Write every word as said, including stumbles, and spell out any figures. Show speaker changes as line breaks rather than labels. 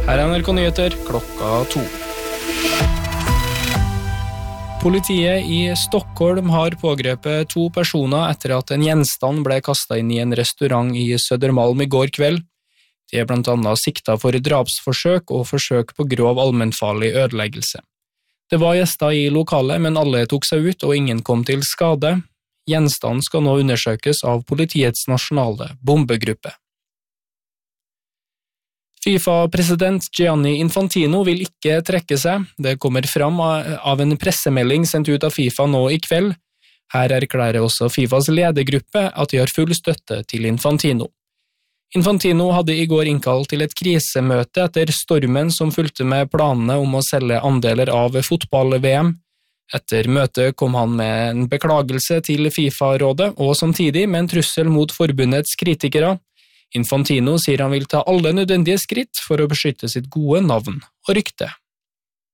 Her er N R K Nyheter klokka to. Politiet i Stockholm har pågrepet to personer etter at en gjenstand ble kastet inn i en restaurant i Södermalm i går kveld. De er blant annet siktet for drapsforsøk og forsøk på grov allmennfarlig ødeleggelse. Det var gjester i lokalet, men alle tok seg ut og ingen kom til skade. Gjenstanden skal nå undersøkes av politiets nasjonale bombegruppe. FIFA-president Gianni Infantino vil ikke trekke seg. Det kommer fram av en pressemelding sendt ut av FIFA nå i kveld. Her erklærer også FIFAs ledergruppe at de har full støtte til Infantino. Infantino hadde i går innkalt til et krisemøte etter stormen som fulgte med planene om å selge andeler av fotball-V M. Etter møtet kom han med en beklagelse til FIFA-rådet og samtidig med en trussel mot forbundets kritikere. Infantino sier han vil ta alle nødvendige skritt for å beskytte sitt gode navn og rykte.